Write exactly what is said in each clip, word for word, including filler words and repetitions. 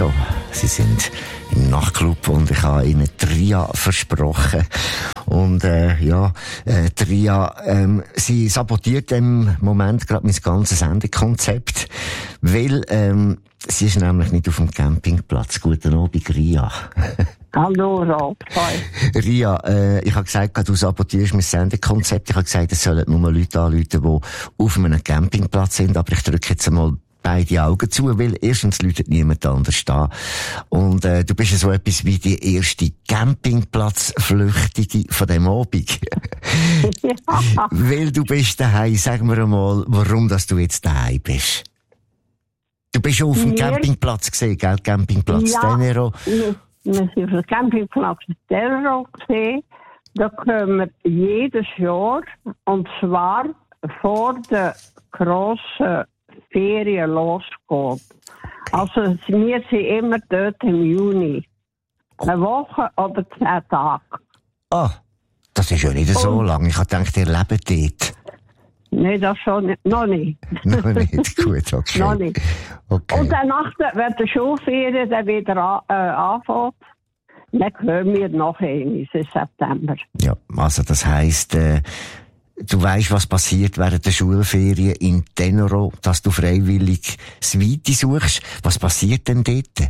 so, Sie sind im Nachtclub und ich habe Ihnen Tria versprochen. Und äh, ja, äh, Tria, ähm, sie sabotiert im Moment gerade mein ganzes Sendekonzept, weil ähm, sie ist nämlich nicht auf dem Campingplatz. Guten Abend, Ria. Hallo, Rob. Ria, äh, ich habe gesagt, du sabotierst mein Sendekonzept. Ich habe gesagt, es sollen nur Leute anrufen, die auf einem Campingplatz sind. Aber ich drücke jetzt einmal beide Augen zu, weil erstens läutet niemand anders da. Und äh, du bist ja so etwas wie die erste Campingplatzflüchtige von dem Abend. Ja. Weil du bist daheim. Sag mir einmal, warum dass du jetzt daheim bist. Du bist schon auf dem Wir, Campingplatz gesehen, gell? Campingplatz ja, Tenero. Wir, wir sind auf dem Campingplatz Tenero gesehen. Da kommen wir jedes Jahr, und zwar vor der grossen Ferien losgeht. Also wir sind immer dort im Juni. Eine Woche oder zehn Tage. Ah, das ist ja nicht und, so lang. Ich habe gedacht, ihr lebt dort. Nein, das schon nicht. Noch nicht. Noch nicht, gut, okay. Noch nicht. Okay. Und dann nach der, wenn die Schulferien dann wieder an, äh, anfängt, dann kommen wir noch einmal im September. Ja, also das heisst, äh, du weisst, was passiert während der Schulferien in Tenero, dass du freiwillig das Weite suchst. Was passiert denn dort?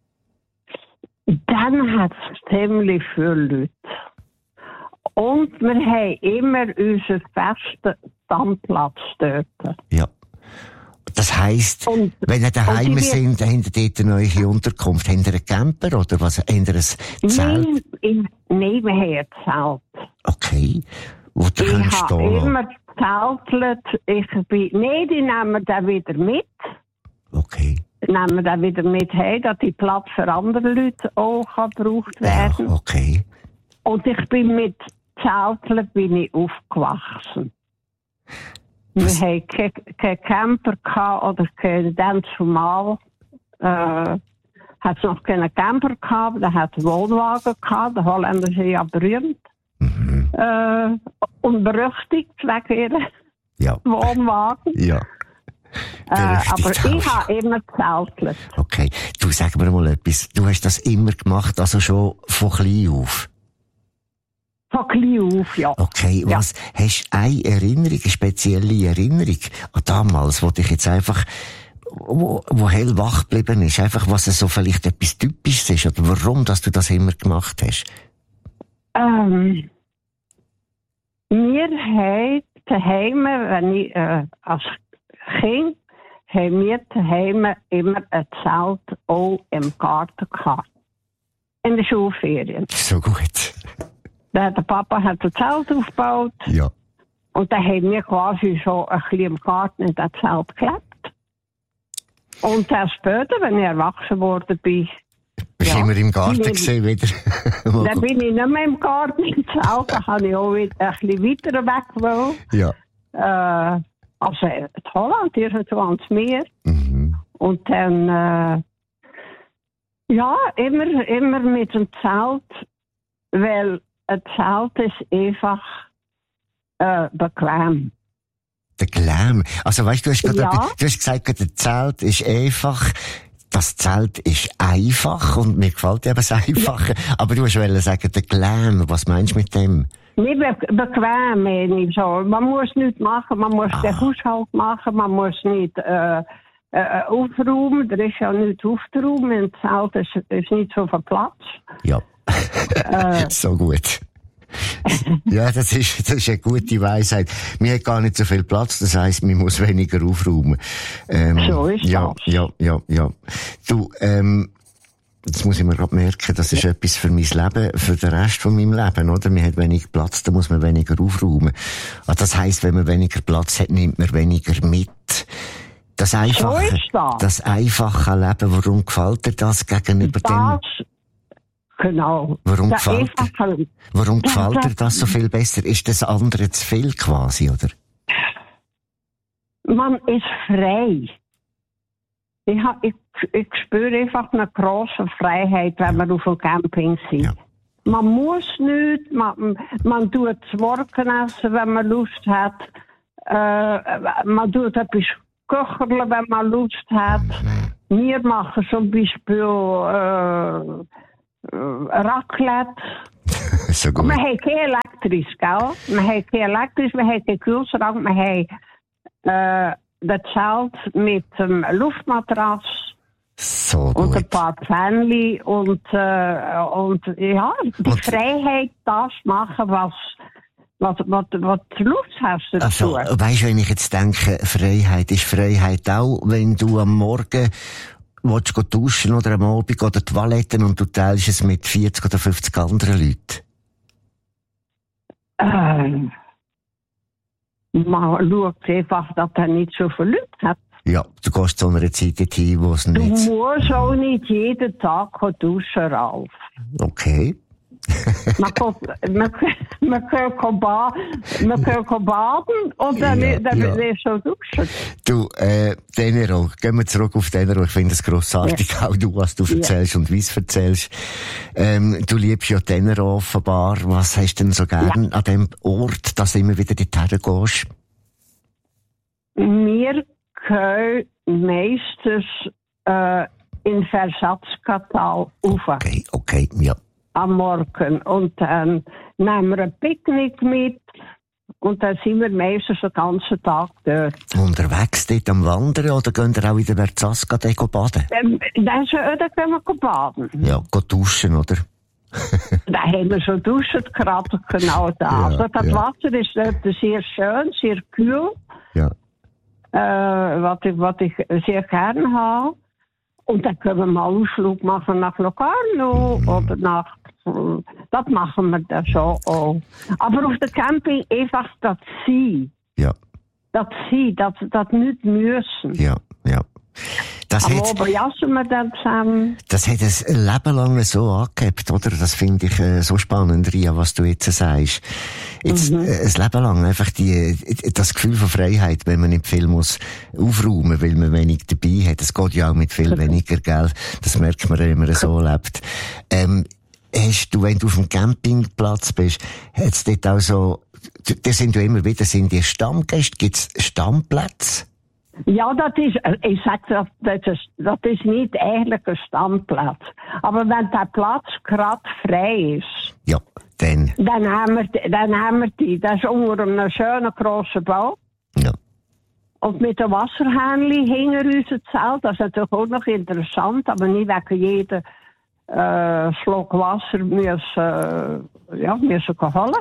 Dann hat es ziemlich viele Leute. Und wir haben immer unseren festen Standplatz dort. Ja. Das heisst, und, wenn ihr daheim sind, habt ihr dort eine neue Unterkunft. Habt ihr einen Camper oder was? Habt ihr ein Zelt? Nein, in, nein, wir haben ein Zelt. Okay. Wo du ich kannst habe immer gezeltelt. Ich bin, nein, die nehmen wir dann wieder mit. Okay. Nehmen wir dann wieder mit heim, dass die Platz für andere Leute auch kann gebraucht werden. Ja, okay. Und ich bin mit Zelteln bin ich aufgewachsen. Was? Wir hatten keinen ke Camper gehabt, oder kein, dann zumal äh, hat es noch keinen Camper gehabt, der hat Wohnwagen gehabt, die Holländer sind ja berühmt. Mhm. Äh, und berüchtigt wegen ihren ja. Wohnwagen. Ja. Äh, aber ich habe immer gezeltelt. Okay, du sag mir mal etwas, du hast das immer gemacht, also schon von klein auf? Von klein auf, ja. Okay, ja. Was, hast du eine Erinnerung, eine spezielle Erinnerung an damals, wo dich jetzt einfach, wo, wo hellwach geblieben ist, einfach was es so vielleicht etwas Typisches ist, oder warum, dass du das immer gemacht hast? Ähm, wir haben daheim, wenn ich, äh, als Kind, haben wir daheim immer ein Zelt auch im Garten gehabt. In den Schulferien. So gut. Der, der Papa hat ein Zelt aufgebaut. Ja. Und dann haben wir quasi so ein bisschen im Garten in das Zelt gelebt. Und dann später, wenn ich erwachsen worden bin, bist du ja, immer im Garten gesehen wieder? Dann bin ich nicht mehr im Garten im Zelt, dann habe ich auch wieder ein bisschen weiter weg wollen. Ja. Äh, also in Holland, irgendwo ans Meer. Mhm. Und dann, äh, ja, immer, immer mit dem Zelt, weil ein Zelt ist einfach äh, bequem. Bequem? Also weißt du, du hast gerade, ja. du hast gesagt, das Zelt ist einfach. Das Zelt ist einfach und mir gefällt eben das Einfache. Ja. Aber du wolltest sagen, der Glam, was meinst du mit dem? Nicht be bequem, nicht so. Man muss nichts machen, man muss ah. den Haushalt machen, man muss nicht äh, äh, aufräumen. Da ist ja nichts aufzuräumen. Im Zelt ist, ist nicht so viel Platz. Ja, äh. so gut. Ja, das ist, das ist eine gute Weisheit. Wir haben gar nicht so viel Platz, das heisst, man muss weniger aufräumen. Ähm, so ist ja, das. Ja, ja, ja. Du, ähm, jetzt muss ich mir gerade merken, das ist etwas für mein Leben, für den Rest von meinem Leben, oder? Man hat weniger Platz, da muss man weniger aufräumen. Also das heisst, wenn man weniger Platz hat, nimmt man weniger mit. Das einfache, so ist das. das einfache Leben, warum gefällt dir das gegenüber das dem? Genau. Warum da gefällt, dir, warum gefällt dir das so viel besser? Ist das andere zu viel quasi, oder? Man ist frei. Ich, hab, ich, ich spüre einfach eine grosse Freiheit, wenn wir auf dem Camping sind. Ja. Man muss nichts, man, man tut das Morgen essen, wenn man Lust hat. Äh, man tut etwas köcheln, wenn man Lust hat. Wir machen zum Beispiel äh, Raclette. So gut. Wir haben kein elektrisch, gell? Wir haben kein elektrisch, wir haben keinen Kühlschrank, wir haben äh, das Zelt mit dem ähm, Luftmatratz. So und gut. ein paar Pfännchen und, äh, und ja, die und, Freiheit, das machen, was, was, was, was du Lust hast dazu. Also, weisst du, wenn ich jetzt denke, Freiheit ist Freiheit auch, wenn du am Morgen willst du duschen oder am Abend oder Toiletten und du teilst es mit vierzig oder fünfzig anderen Leuten? Ähm, man schaut einfach, dass er nicht so viele Leute hat. Ja, du gehst zu einer Zeit hin, wo es Du nicht... musst auch nicht jeden Tag duschen, Ralf. Okay. man, kann, man, man, kann ba- man kann baden und dann, Ja, dann ja. wirst du duschen. Du, äh, Tenero, gehen wir zurück auf Tenero. Ich finde es grossartig, ja. Auch du, was du erzählst ja. und wie es erzählst. Ähm, du liebst ja Tenero offenbar. Was hast du denn so gern ja. an dem Ort, dass du immer wieder dorthin gehst? Wir können meistens äh, in Versatzkatal rauf. Okay, okay, ja. Am Morgen. Und dann nehmen wir ein Picknick mit. Und dann sind wir meistens den ganzen Tag dort. Unterwegs dort am Wandern oder gehen wir auch in der Verzaska baden? Ähm, dann, dann können wir baden. Ja, gehen duschen, oder? Da haben wir schon duschen, gerade genau da. Ja, also das ja. Wasser ist dort sehr schön, sehr kühl. Ja. Äh, was, ich, was ich sehr gerne habe. Und dann können wir mal einen Ausflug machen nach Locarno mhm. oder nach... Das machen wir dann schon auch. Aber auf der Camping einfach das Sein. Ja. Das Sein, das, das nicht müssen. Ja, ja. Das Aber hat, jassen wir dann zusammen. Das hat ein Leben lang so angehabt, oder? Das finde ich äh, so spannend, Ria, was du jetzt sagst. Jetzt, Mhm. äh, ein Leben lang einfach die, das Gefühl von Freiheit, wenn man nicht viel muss aufräumen, weil man wenig dabei hat. Das geht ja auch mit viel weniger Geld. Das merkt man, wenn man so lebt. Ähm, hast du, wenn du auf dem Campingplatz bist, hat's dort auch so, da sind ja immer wieder, sind die Stammgäste, gibt's Stammplätze? Ja, das ist, ich sag, das, das, ist, das ist nicht eigentlich ein Standplatz. Aber wenn der Platz gerade frei ist, ja, dann. Dann haben wir, dann haben wir die. Das ist unter einem schönen grossen Bau. Ja. Und mit dem Wasserhähnchen hinter unser Zelt. Das ist natürlich auch noch interessant, aber nicht wegen jedem äh, Schluck Wasser müssen, äh, ja, müssen holen.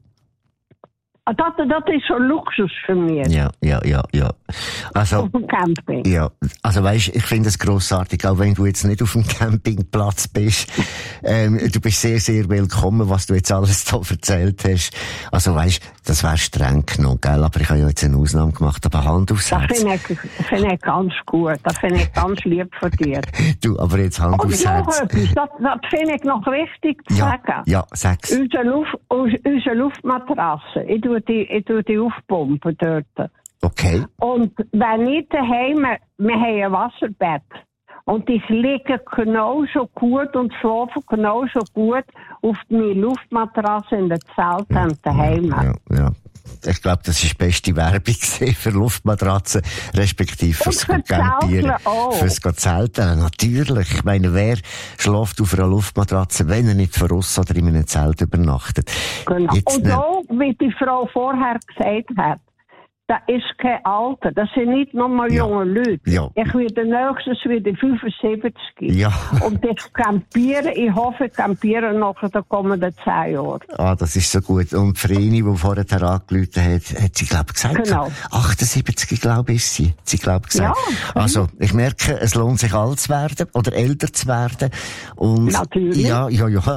Das, das ist so Luxus für mich. Ja, ja, ja, ja. Also, auf dem Camping. Ja, also weisst, ich finde es grossartig, auch wenn du jetzt nicht auf dem Campingplatz bist. Ähm, du bist sehr, sehr willkommen, was du jetzt alles da erzählt hast. Also weisst, das wäre streng genug, gell? Aber ich habe ja jetzt eine Ausnahme gemacht, aber Hand aufs Herz. Das finde ich, find ich ganz gut, das finde ich ganz lieb von dir. Du, aber jetzt Hand Und aufs noch Herz. etwas, das, das finde ich noch wichtig zu Ja, sagen. ja, sag's. Unsere, Luft, unsere Luftmatratze, ich tue die, ich tue die aufpumpen dort. Okay. Und wenn ich daheim, wir haben ein Wasserbett. Und ich liege genauso gut und schlafe genauso gut auf meiner Luftmatratze in der Zelt Ja, daheim. ja, ja. Ich glaube, das ist die beste Werbung für Luftmatratzen, respektive fürs für Campieren. auch. Fürs Zelten, natürlich. Ich meine, wer schläft auf einer Luftmatratze, wenn er nicht voraus oder in einem Zelt übernachtet? Genau. Jetzt Und ne- auch, wie die Frau vorher gesagt hat, das ist kein Alter. Das sind nicht nur Ja. junge Leute. Ja. Ich werde nächstes wieder fünfundsiebzig. Ja. Und ich campiere, ich hoffe, ich campiere noch in den kommenden zehn Jahren. Ah, das ist so gut. Und Vreni, die vorher angerufen hat, hat sie, glaube ich, gesagt. Genau. achtundsiebzig, glaube ich, ist sie. Hat sie, glaube ich, gesagt. Ja. Also, ich merke, es lohnt sich alt zu werden oder älter zu werden. Und Natürlich. Ja, ja, ja.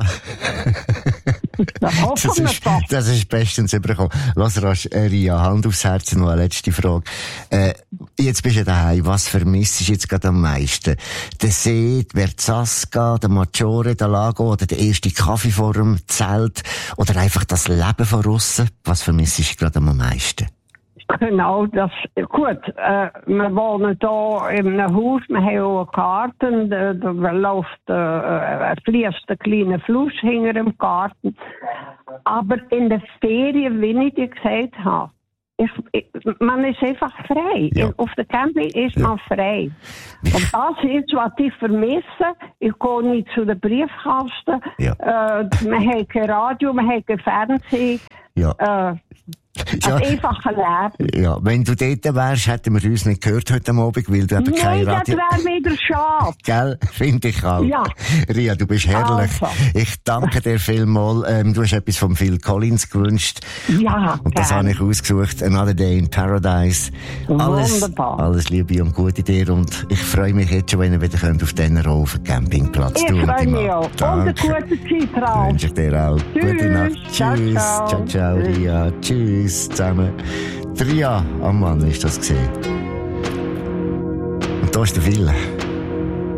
Das hoffen Das wir ist, doch. das ist bestens überkommen. Lass rasch, äh, Ria, Hand aufs Herz, noch eine letzte Frage. Äh, jetzt bist du daheim. Was vermisst du jetzt gerade am meisten? Der See, die Verzaska, der Maggiore, der Lago oder der erste Kaffee vor dem Zelt? Oder einfach das Leben von aussen? Was vermisst du gerade am meisten? Genau, das, gut, äh, wir wohnen hier in einem Haus, wir haben auch einen Garten, da, da läuft, äh, fließt ein kleiner Fluss hinter dem Garten. Aber in den Ferien, wie ich dir gesagt habe, ich, ich, man ist einfach frei. Ja. Auf der Camping ist Ja. man frei. Und das ist, was ich vermisse. Ich gehe nicht zu den Briefkasten. Ja. Äh, man hat kein Radio, man hat kein Fernsehen. Ja. Äh, Ja. ein einfaches Leben. Ja, wenn du dort wärst, hätten wir uns nicht gehört heute Abend, weil du eben kein Nein, das Radio... wäre wieder schade. Gell? Finde ich auch. Ja. Ria, du bist herrlich. Also. Ich danke dir vielmals. Ähm, du hast etwas von Phil Collins gewünscht. Ja, Und das gern. habe ich ausgesucht. Another Day in Paradise. Alles, Wunderbar. alles Liebe und Gute dir. Und ich freue mich jetzt schon, wenn ihr wieder könnt auf diesen Roll auf dem Campingplatz. Ich Du und freue die mich Mann. auch. Und Danke. eine gute Zeit drauf. Wünsche ich dir auch. Tschüss. Gute Nacht. Ciao, Tschüss. ciao. Ciao, ciao, Ria. Tschüss zusammen. Ria am Mann ist das gesehen. Und da ist der Wille.